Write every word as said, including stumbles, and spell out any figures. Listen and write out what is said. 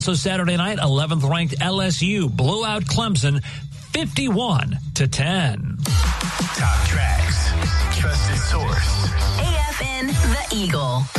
Also Saturday night, eleventh ranked L S U blew out Clemson fifty-one to ten. Top tracks, trusted source. A F N The Eagle.